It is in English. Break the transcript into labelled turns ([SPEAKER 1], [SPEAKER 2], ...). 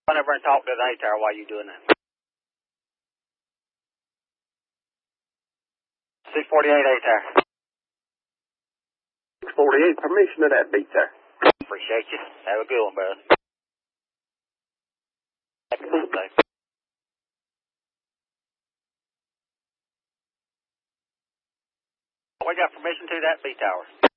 [SPEAKER 1] Run over and talk to the A tower while you're doing that. 648 A tower.
[SPEAKER 2] 648, permission to that beat, sir.
[SPEAKER 1] Appreciate you. Have a good one, brother. Happy birthday. We got permission to that B tower.